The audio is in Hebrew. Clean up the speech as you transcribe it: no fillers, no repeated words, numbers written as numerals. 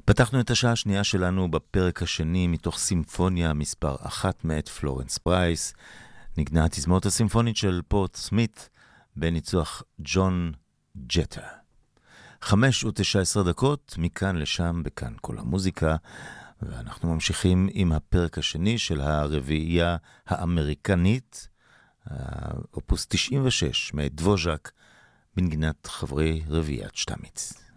פתחנו את השעה השנייה שלנו בפרק השני מתוך סימפוניה מספר 1 מאת פלורנס פרייס, נגנה התזמורת הסימפונית של פורט סמית בניצוח ג'ון ג'טה. 5:19 מכאן לשם בכאן כל המוזיקה, ואנחנו ממשיכים עם הפרק השני של הרביעייה האמריקנית, אופוס 96 מאת דבוז'ק, בנגינת חברי רביעיית שטמיץ.